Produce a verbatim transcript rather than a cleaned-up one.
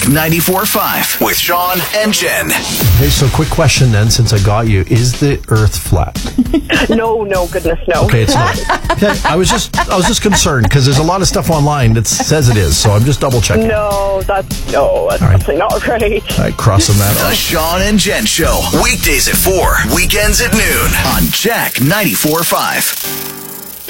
Jack ninety-four point five with Sean and Jen. Okay, so quick question then, since I got you. Is the earth flat? No, no, goodness, no. Okay, it's not. Okay, I was just I was just concerned because there's a lot of stuff online that says it is, so I'm just double checking. No, that's, no, that's right. definitely not right. All right, crossing that The off. Sean and Jen Show. Weekdays at four, weekends at noon on Jack ninety-four point five.